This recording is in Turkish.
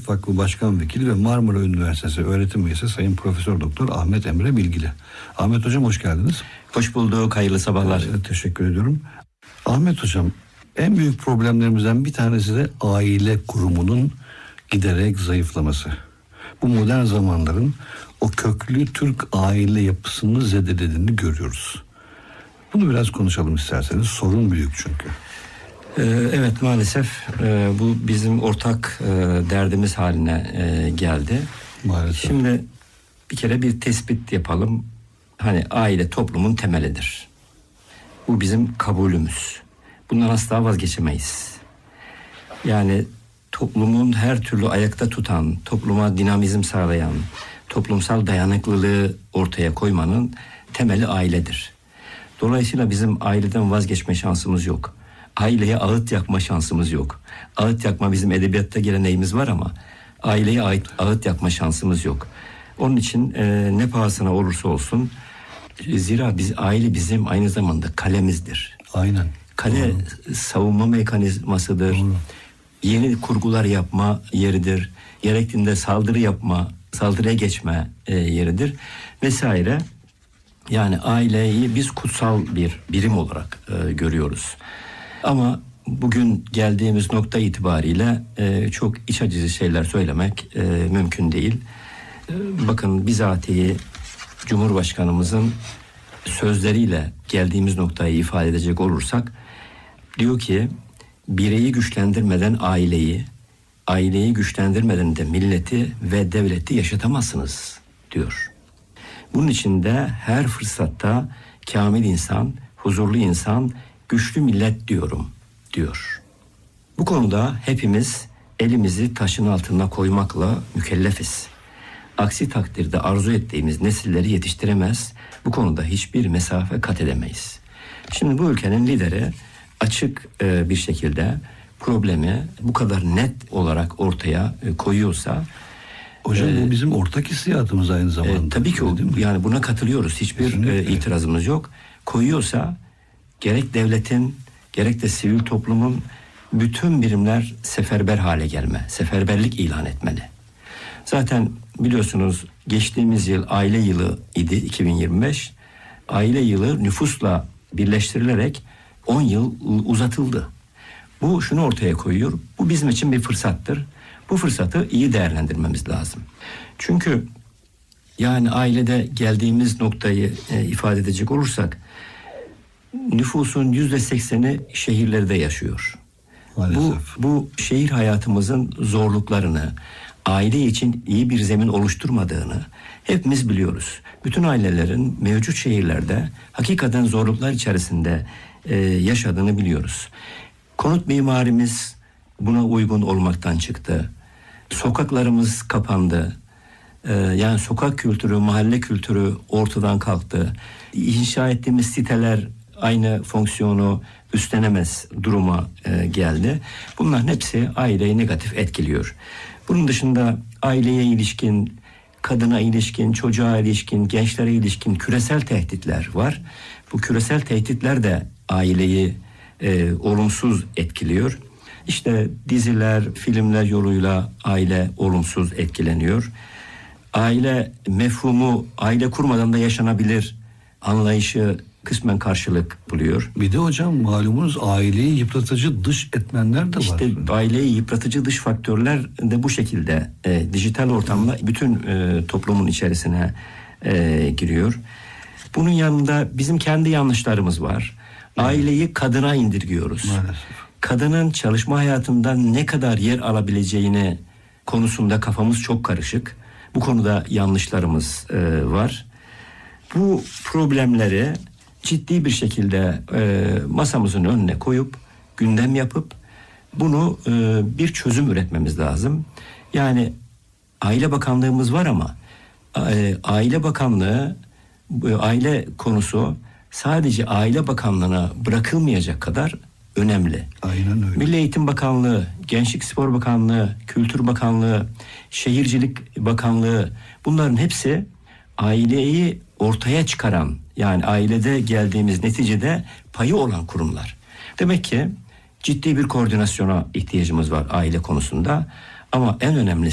Millet Vakfı Başkan Vekili ve Marmara Üniversitesi öğretim üyesi Sayın Profesör Doktor Ahmet Emre Bilgili. Ahmet Hocam hoş geldiniz. Hoş bulduk, hayırlı sabahlar. Teşekkür ediyorum. Ahmet Hocam, en büyük problemlerimizden bir tanesi de aile kurumunun giderek zayıflaması. Bu modern zamanların o köklü Türk aile yapısını zedelediğini görüyoruz. Bunu biraz konuşalım isterseniz. Sorun büyük çünkü. Evet, maalesef bu bizim ortak derdimiz haline geldi. Maalesef. Şimdi bir kere bir tespit yapalım. Hani aile toplumun temelidir. Bu bizim kabulümüz. Bundan asla vazgeçemeyiz. Yani toplumun her türlü ayakta tutan, topluma dinamizm sağlayan, toplumsal dayanıklılığı ortaya koymanın temeli ailedir. Dolayısıyla bizim aileden vazgeçme şansımız yok. Aileye ağıt yakma şansımız yok. Ağıt yakma bizim edebiyatta geleneğimiz var ama aileye ağıt yakma şansımız yok. Onun için ne pahasına olursa olsun, zira aile bizim aynı zamanda kalemizdir. Aynen. Kale doğru. Savunma mekanizmasıdır. Doğru. Yeni kurgular yapma yeridir. Gerektiğinde saldırıya geçme yeridir vesaire. Yani aileyi biz kutsal bir birim olarak görüyoruz. Ama bugün geldiğimiz nokta itibariyle çok iç acısı şeyler söylemek mümkün değil. Bakın bizatihi Cumhurbaşkanımızın sözleriyle geldiğimiz noktayı ifade edecek olursak, diyor ki bireyi güçlendirmeden aileyi güçlendirmeden de milleti ve devleti yaşatamazsınız diyor. Bunun için de her fırsatta kamil insan, huzurlu insan, güçlü millet diyor. Bu konuda hepimiz elimizi taşın altına koymakla mükellefiz. Aksi takdirde arzu ettiğimiz nesilleri yetiştiremez, bu konuda hiçbir mesafe kat edemeyiz. Şimdi bu ülkenin lideri açık bir şekilde problemi bu kadar net olarak ortaya koyuyorsa... Hocam bu bizim ortak hissiyatımız aynı zamanda. Tabii ki yani buna katılıyoruz. Hiçbir itirazımız yok. Koyuyorsa gerek devletin gerek de sivil toplumun bütün birimler seferber hale seferberlik ilan etmeli. Zaten biliyorsunuz geçtiğimiz yıl aile yılı idi 2025. Aile yılı nüfusla birleştirilerek 10 yıl uzatıldı. Bu şunu ortaya koyuyor. Bu bizim için bir fırsattır. Bu fırsatı iyi değerlendirmemiz lazım. Çünkü yani ailede geldiğimiz noktayı ifade edecek olursak nüfusun %80'i şehirlerde yaşıyor. Bu şehir hayatımızın zorluklarını, aile için iyi bir zemin oluşturmadığını hepimiz biliyoruz. Bütün ailelerin mevcut şehirlerde hakikaten zorluklar içerisinde yaşadığını biliyoruz. Konut mimarimiz buna uygun olmaktan çıktı. Sokaklarımız kapandı. Yani sokak kültürü, mahalle kültürü ortadan kalktı. İnşa ettiğimiz siteler aynı fonksiyonu üstlenemez duruma geldi. Bunların hepsi aileyi negatif etkiliyor. Bunun dışında aileye ilişkin, kadına ilişkin, çocuğa ilişkin, gençlere ilişkin küresel tehditler var. Bu küresel tehditler de aileyi olumsuz etkiliyor. İşte diziler, filmler yoluyla aile olumsuz etkileniyor. Aile mefhumu, aile kurmadan da yaşanabilir anlayışı kısmen karşılık buluyor. Bir de hocam malumunuz aileyi yıpratıcı dış etmenler de var. İşte aileyi yıpratıcı dış faktörler de bu şekilde dijital ortamla bütün toplumun içerisine giriyor. Bunun yanında bizim kendi yanlışlarımız var. Aileyi kadına indirgiyoruz. Maalesef. Kadının çalışma hayatından ne kadar yer alabileceğini konusunda kafamız çok karışık. Bu konuda yanlışlarımız var. Bu problemleri ciddi bir şekilde masamızın önüne koyup gündem yapıp bunu bir çözüm üretmemiz lazım. Yani Aile Bakanlığımız var ama Aile Bakanlığı, aile konusu sadece Aile Bakanlığı'na bırakılmayacak kadar önemli. Aynen öyle. Milli Eğitim Bakanlığı, Gençlik Spor Bakanlığı, Kültür Bakanlığı, Şehircilik Bakanlığı, bunların hepsi aileyi ortaya çıkaran, yani ailede geldiğimiz neticede payı olan kurumlar. Demek ki ciddi bir koordinasyona ihtiyacımız var aile konusunda. Ama en önemlisi